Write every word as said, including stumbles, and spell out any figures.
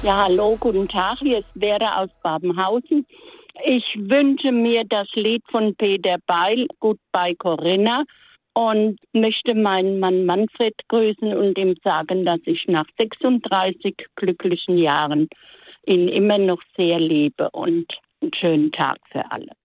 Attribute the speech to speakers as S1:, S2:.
S1: Ja, hallo, guten Tag. Hier ist Vera aus Babenhausen. Ich wünsche mir das Lied von Peter Beil, Goodbye Corinna, und möchte meinen Mann Manfred grüßen und ihm sagen, dass ich nach sechsunddreißig glücklichen Jahren ihn immer noch sehr liebe, und einen schönen Tag für alle.